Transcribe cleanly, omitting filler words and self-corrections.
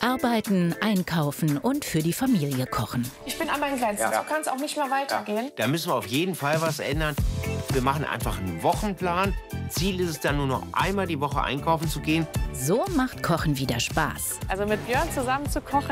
Arbeiten, einkaufen und für die Familie kochen. Ich bin an meinen Grenzen. So kann es auch nicht mehr weitergehen. Da müssen wir auf jeden Fall was ändern. Wir machen einfach einen Wochenplan. Ziel ist es dann nur noch einmal die Woche einkaufen zu gehen. So macht Kochen wieder Spaß. Also mit Björn zusammen zu kochen,